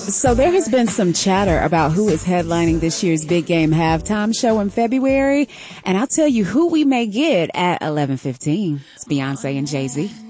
So there has been some chatter about who is headlining this year's Big Game halftime show in February. And I'll tell you who we may get at 11:15. It's Beyonce and Jay-Z.